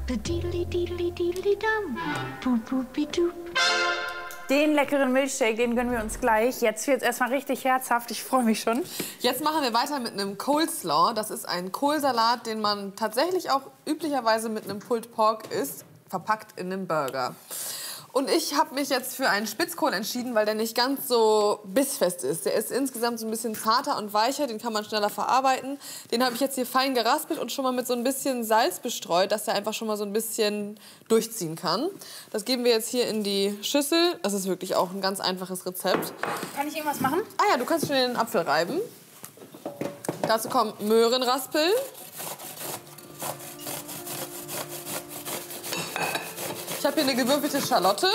Den leckeren Milchshake, den gönnen wir uns gleich. Jetzt wird es erstmal richtig herzhaft. Ich freue mich schon. Jetzt machen wir weiter mit einem Coleslaw. Das ist ein Kohlsalat, den man tatsächlich auch üblicherweise mit einem Pulled Pork isst, verpackt in einem Burger. Und ich habe mich jetzt für einen Spitzkohl entschieden, weil der nicht ganz so bissfest ist. Der ist insgesamt so ein bisschen zarter und weicher, den kann man schneller verarbeiten. Den habe ich jetzt hier fein geraspelt und schon mal mit so ein bisschen Salz bestreut, dass der einfach schon mal so ein bisschen durchziehen kann. Das geben wir jetzt hier in die Schüssel. Das ist wirklich auch ein ganz einfaches Rezept. Kann ich irgendwas machen? Ah ja, du kannst schon den Apfel reiben. Dazu kommt Möhrenraspeln. Ich habe hier eine gewürfelte Schalotte.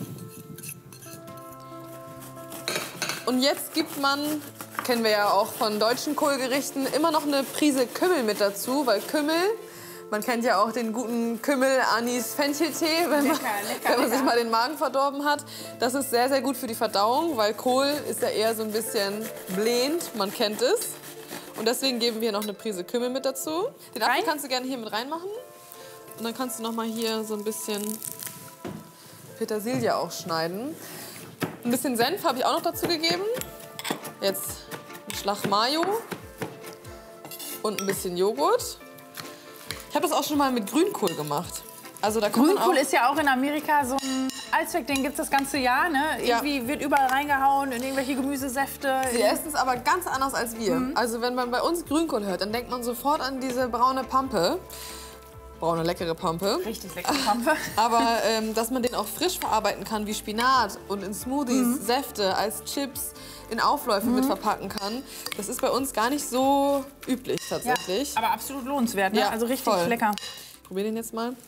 Und jetzt gibt man, kennen wir ja auch von deutschen Kohlgerichten, immer noch eine Prise Kümmel mit dazu, weil Kümmel, man kennt ja auch den guten Kümmel-Anis-Fencheltee, wenn man sich mal den Magen verdorben hat. Das ist sehr, sehr gut für die Verdauung, weil Kohl ist ja eher so ein bisschen blähend, man kennt es. Und deswegen geben wir hier noch eine Prise Kümmel mit dazu. Den Apfel kannst du gerne hier mit reinmachen. Und dann kannst du noch mal hier so ein bisschen Petersilie auch schneiden. Ein bisschen Senf habe ich auch noch dazu gegeben. Jetzt ein Schlag Mayo und ein bisschen Joghurt. Ich habe das auch schon mal mit Grünkohl gemacht. Also da kann Grünkohl ist ja auch in Amerika so ein Allzweck, den gibt es das ganze Jahr. Ne? Irgendwie wird überall reingehauen in irgendwelche Gemüsesäfte. Sie essen es aber ganz anders als wir. Also wenn man bei uns Grünkohl hört, dann denkt man sofort an diese braune Pampe. Braune, leckere Pampe. Richtig leckere Pampe. Aber dass man den auch frisch verarbeiten kann, wie Spinat und in Smoothies, Säfte, als Chips, in Aufläufe mit verpacken kann, das ist bei uns gar nicht so üblich tatsächlich. Ja, aber absolut lohnenswert, ne? Ja, also richtig voll. lecker. Probier den jetzt mal.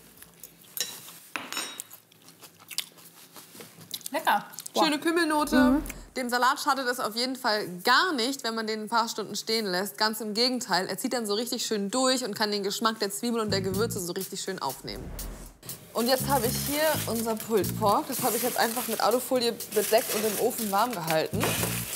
Lecker. Schöne Kümmelnote. Dem Salat schadet es auf jeden Fall gar nicht, wenn man den ein paar Stunden stehen lässt. Ganz im Gegenteil. Er zieht dann so richtig schön durch und kann den Geschmack der Zwiebel und der Gewürze so richtig schön aufnehmen. Und jetzt habe ich hier unser Pulled Pork. Das habe ich jetzt einfach mit Alufolie bedeckt und im Ofen warm gehalten.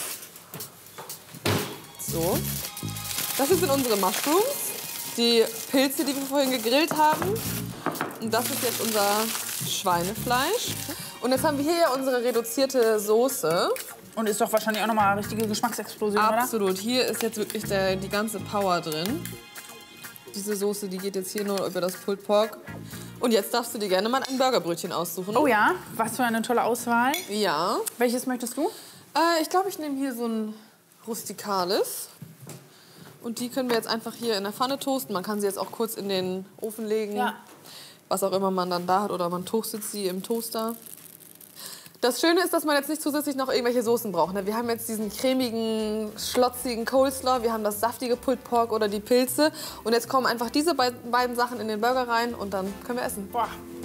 So. Das hier sind unsere Mushrooms, die Pilze, die wir vorhin gegrillt haben. Und das ist jetzt unser Schweinefleisch. Und jetzt haben wir hier ja unsere reduzierte Soße. Und ist doch wahrscheinlich auch nochmal eine richtige Geschmacksexplosion, oder? Absolut. Hier ist jetzt wirklich die ganze Power drin. Diese Soße, die geht jetzt hier nur über das Pulled Pork. Und jetzt darfst du dir gerne mal ein Burgerbrötchen aussuchen. Oh ja, was für eine tolle Auswahl. Ja. Welches möchtest du? Ich glaube, ich nehme hier so ein rustikales. Und die können wir jetzt einfach hier in der Pfanne toasten. Man kann sie jetzt auch kurz in den Ofen legen. Ja. Was auch immer man dann da hat. Oder man toastet sie im Toaster. Das Schöne ist, dass man jetzt nicht zusätzlich noch irgendwelche Soßen braucht. Ne? Wir haben jetzt diesen cremigen, schlotzigen Coleslaw, wir haben das saftige Pulled Pork oder die Pilze. Und jetzt kommen einfach diese beiden Sachen in den Burger rein und dann können wir essen. Boah,